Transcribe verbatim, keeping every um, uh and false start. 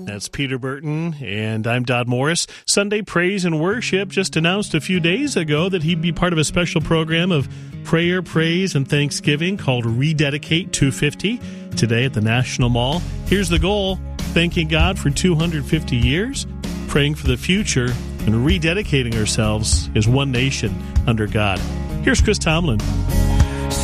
That's Peter Burton, and I'm Dodd Morris. Sunday Praise and Worship just announced a few days ago that he'd be part of a special program of prayer, praise, and thanksgiving called Rededicate two fifty today at the National Mall. Here's the goal: thanking God for two hundred fifty years, praying for the future, and rededicating ourselves as one nation under God. Here's Chris Tomlin.